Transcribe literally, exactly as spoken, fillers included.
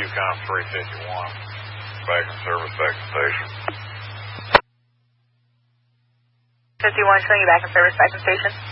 Yukon three fifty-one. Back in service, back to station. fifty-one, showing you back in service, back to station.